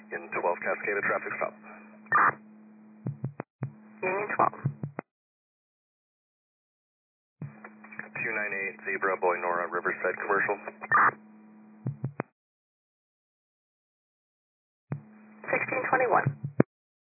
In 12 Cascada, traffic stop. Union 12. 298 Zebra, Boy Nora, Riverside Commercial. 1621.